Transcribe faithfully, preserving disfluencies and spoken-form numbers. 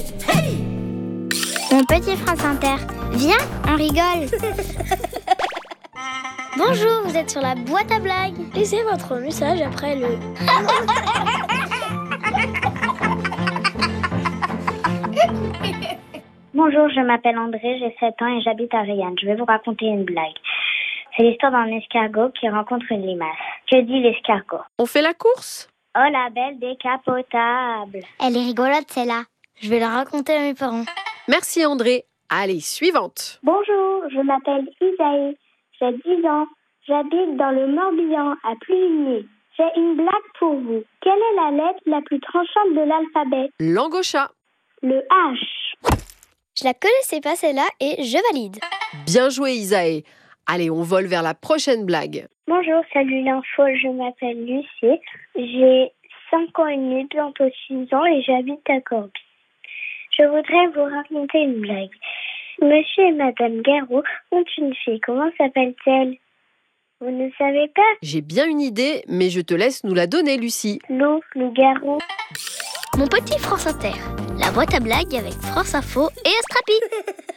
Mon petit France Inter, viens, on rigole. Bonjour, vous êtes sur la boîte à blagues. Laissez votre message après le... Bonjour, je m'appelle André, j'ai sept ans et j'habite à Rianne. Je vais vous raconter une blague. C'est l'histoire d'un escargot qui rencontre une limace. Que dit l'escargot? On fait la course? Oh la belle décapotable. Elle est rigolote celle-là. Je vais la raconter à mes parents. Merci André. Allez, suivante. Bonjour, je m'appelle Isaïe. J'ai dix ans. J'habite dans le Morbihan, à Pluvigny. J'ai une blague pour vous. Quelle est la lettre la plus tranchante de l'alphabet? Langue au chat. Le H. Je la connaissais pas celle-là et je valide. Bien joué Isaïe. Allez, on vole vers la prochaine blague. Bonjour, salut l'info, je m'appelle Lucie. J'ai cinq ans et demi, bientôt six ans et j'habite à Corbie. Je voudrais vous raconter une blague. Monsieur et Madame Garou ont une fille. Comment s'appelle-t-elle? Vous ne savez pas? J'ai bien une idée, mais je te laisse nous la donner, Lucie. Lou, loup-garou. Mon petit France Inter, la boîte à blagues avec France Info et Astrapi.